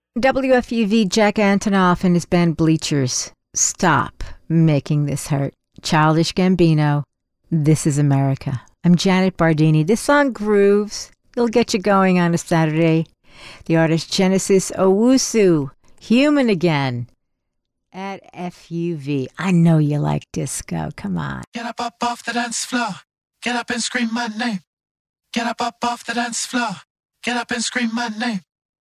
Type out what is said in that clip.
WFUV Jack Antonoff and his band Bleachers. Stop making this hurt. Childish Gambino. This is America. I'm Janet Bardini. This song grooves. It'll get you going on a Saturday. The artist Genesis Owusu. Human Again. At FUV. I know you like disco. Come on. Get up off the dance floor. Get up and scream my name. Get up off the dance floor. Get up and scream my name.